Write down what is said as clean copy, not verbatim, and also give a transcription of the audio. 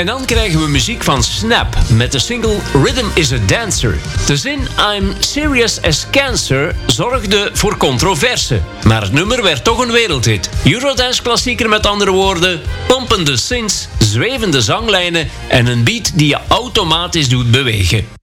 En dan krijgen we muziek van Snap met de single Rhythm is a Dancer. De zin I'm serious as cancer zorgde voor controverse. Maar het nummer werd toch een wereldhit. Eurodance-klassieker met andere woorden, pompende synths, zwevende zanglijnen en een beat die je automatisch doet bewegen.